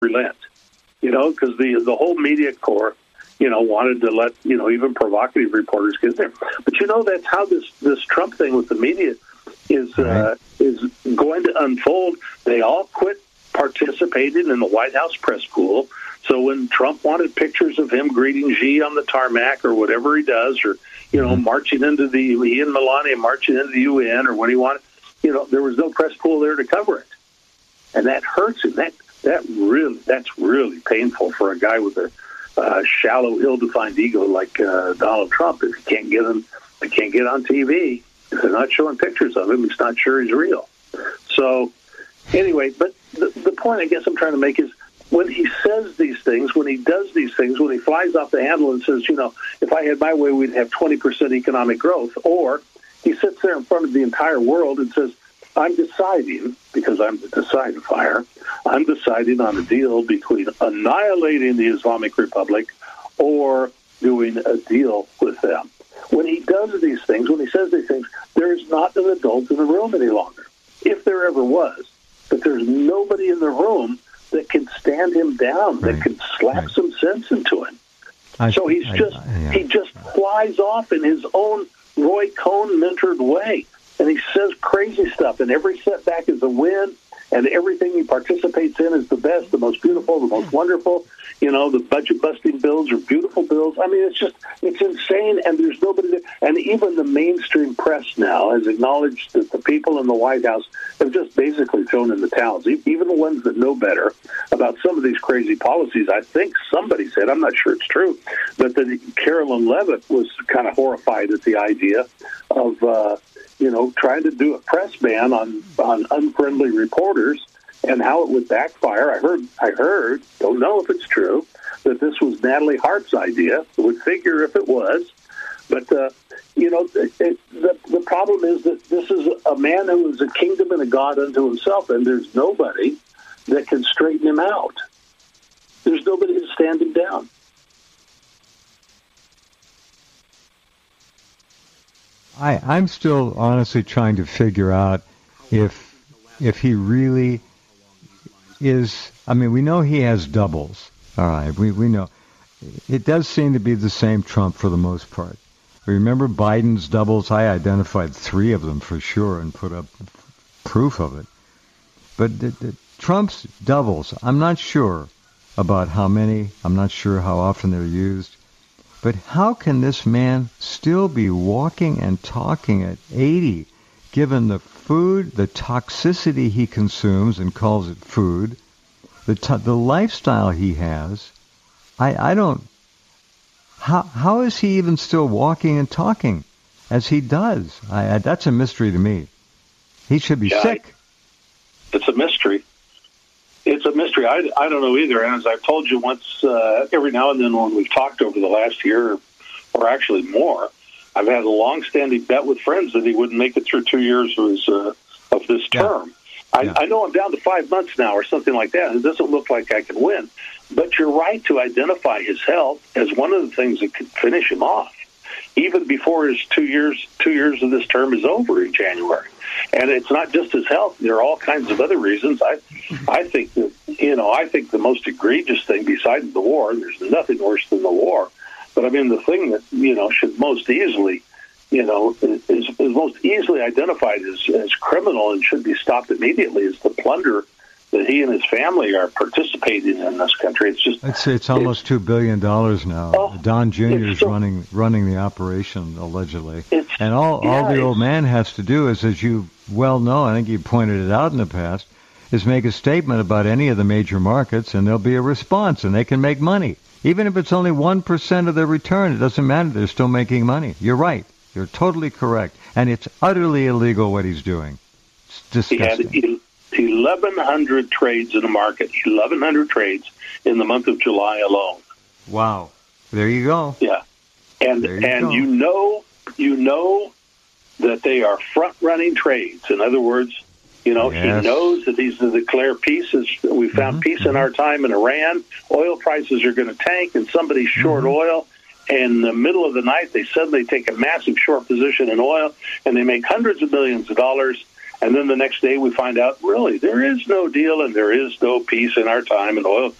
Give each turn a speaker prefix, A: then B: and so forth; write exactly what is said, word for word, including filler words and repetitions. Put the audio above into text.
A: relent, you know, because the, the whole media corps, you know, wanted to let, you know, even provocative reporters get there. But, you know, that's how this, this Trump thing with the media is uh, is going to unfold. They all quit participating in the White House press pool. So when Trump wanted pictures of him greeting Xi on the tarmac or whatever he does, or, you know, mm-hmm. marching into the, he and Melania marching into the U N, or when he wanted, you know, there was no press pool there to cover it. And that hurts him. That, that really, that's really painful for a guy with a uh, shallow, ill-defined ego like uh, Donald Trump. If he can't get him, he can't get on T V. If they're not showing pictures of him, he's not sure he's real. So anyway, but the, the point I guess I'm trying to make is, when he says these things, when he does these things, when he flies off the handle and says, you know, if I had my way, we'd have twenty percent economic growth, or he sits there in front of the entire world and says, I'm deciding, because I'm the decidifier, I'm deciding on a deal between annihilating the Islamic Republic or doing a deal with them. When he does these things, when he says these things, there is not an adult in the room any longer. If there ever was, but there's nobody in the room that can stand him down, right. that can slap right. some sense into him. I, so he's I, just I, yeah. he just flies off in his own Roy Cohn-mentored way, and he says crazy stuff, and every setback is a win, and everything he participates in is the best, the most beautiful, the most wonderful. You know, the budget-busting bills are beautiful bills. I mean, it's just, it's insane, and there's nobody there. And even the mainstream press now has acknowledged that the people in the White House have just basically thrown in the towels. Even the ones that know better about some of these crazy policies. I think somebody said, I'm not sure it's true, but that Carolyn Levitt was kind of horrified at the idea of, uh, you know, trying to do a press ban on, on unfriendly reporters, and how it would backfire. I heard, I heard, don't know if it's true, that this was Natalie Hart's idea. It would figure if it was. But, uh, you know, it, it, the, the problem is that this is a man who is a kingdom and a god unto himself, and there's nobody that can straighten him out. There's nobody to stand him down.
B: I, I'm still honestly trying to figure out if if he really is, I mean, we know he has doubles. All right, we, we know. It does seem to be the same Trump for the most part. Remember Biden's doubles? I identified three of them for sure and put up proof of it. But the, the, Trump's doubles, I'm not sure about how many. I'm not sure how often they're used. But how can this man still be walking and talking at eighty, given the food, the toxicity he consumes and calls it food, the t- the lifestyle he has? I, I don't... How how is he even still walking and talking as he does? I, I, that's a mystery to me. He should be
A: yeah,
B: sick.
A: It's a mystery. It's a mystery. I, I don't know either. And as I've told you once, uh, every now and then when we've talked over the last year, or actually more, I've had a long-standing bet with friends that he wouldn't make it through two years of, his, uh, of this term. Yeah. I, yeah. I know I'm down to five months now or something like that. It doesn't look like I can win. But you're right to identify his health as one of the things that could finish him off, even before his two years two years of this term is over in January. And it's not just his health. There are all kinds of other reasons. I I think that, you know, I think the most egregious thing besides the war, there's nothing worse than the war, but I mean the thing that, you know, should most easily, you know, is, is most easily identified as, as criminal and should be stopped immediately is the plunder that he and his family are participating in this country. It's just
B: I'd say it's almost it's, two billion dollars now. Oh, Don Junior is so, running running the operation, allegedly. And all, yeah, all the old man has to do is, as you well know, I think you pointed it out in the past, is make a statement about any of the major markets, and there'll be a response, and they can make money. Even if it's only one percent of their return, it doesn't matter. They're still making money. You're right. You're totally correct. And it's utterly illegal what he's doing. It's disgusting.
A: He had eleven hundred trades in the market, eleven hundred trades in the month of July alone.
B: Wow. There you go.
A: Yeah. And you and go. you know you know that they are front-running trades. In other words, you know, yes. he knows that he's to declare peace. As we found mm-hmm. peace mm-hmm. in our time in Iran. Oil prices are going to tank, and somebody's short mm-hmm. oil. And in the middle of the night, they suddenly take a massive short position in oil, and they make hundreds of millions of dollars. And then the next day we find out, really, there is no deal and there is no peace in our time, and oil